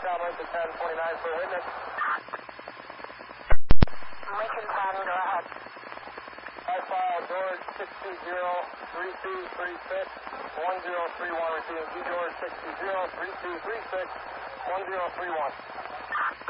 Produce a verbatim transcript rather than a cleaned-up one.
Tom Lincoln ten twenty-nine for a witness. Lincoln ten, go ahead. I file George six two zero three two three six one zero three one, repeating G George six two zero three two three six one zero three one.